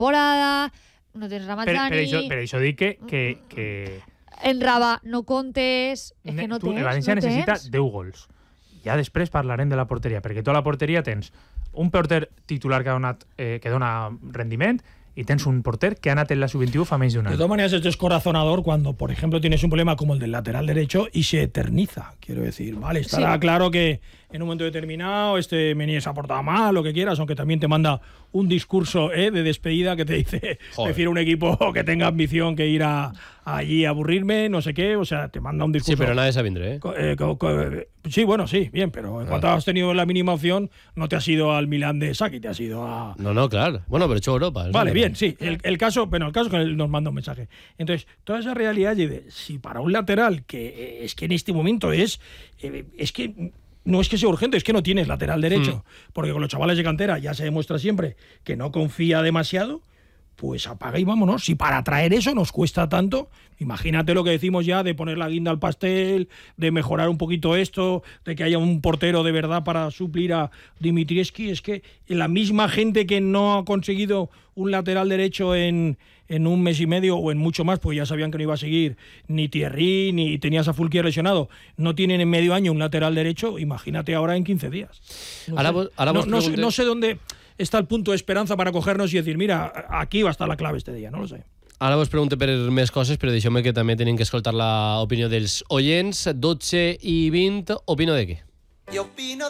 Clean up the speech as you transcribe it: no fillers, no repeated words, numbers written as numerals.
temporada, no tens Ramazani... Per això dic que en Raba no comptes... És que no tens, el València necessita 10 gols. Ja després parlarem de la porteria, perquè tu a la porteria tens un porter titular que dona rendiment y tienes un porter que ha anat en la sub-21 fa més d'un any. De todas maneras es descorazonador cuando, por ejemplo, tienes un problema como el del lateral derecho y se eterniza. Quiero decir, vale, estará claro que en un momento determinado Meníes ha portado mal, lo que quieras, aunque también te manda un discurso de despedida que te dice, prefiero un equipo que tenga ambición que ir allí a aburrirme, no sé qué, o sea, te manda un discurso. Sí, pero nadie se vendré, sí, bueno, sí, bien, pero en cuanto has tenido la mínima opción, no te has ido al Milán de Saki, te has ido a... No, claro. Bueno, pero he hecho Europa. Vale, bien, sí. El caso que él nos manda un mensaje. Entonces, toda esa realidad, si para un lateral, que es que en este momento es que no es que sea urgente, es que no tienes lateral derecho, porque con los chavales de cantera ya se demuestra siempre que no confía demasiado, pues apaga y vámonos. Si para traer eso nos cuesta tanto, imagínate lo que decimos ya de poner la guinda al pastel, de mejorar un poquito esto, de que haya un portero de verdad para suplir a Dimitrievski. Es que la misma gente que no ha conseguido un lateral derecho en un mes y medio o en mucho más, pues ya sabían que no iba a seguir ni Thierry, ni tenías a Fulquier lesionado, no tienen en medio año un lateral derecho, imagínate ahora en 15 días. No sé dónde está el punto de esperanza para cogernos y decir, mira, aquí va a estar la clave este día, no lo sé. Ara vos pregunto per més coses, però deixeu-me que també tenim que escoltar l'opinió dels oients. 12 i 20, opino de què? Jo opino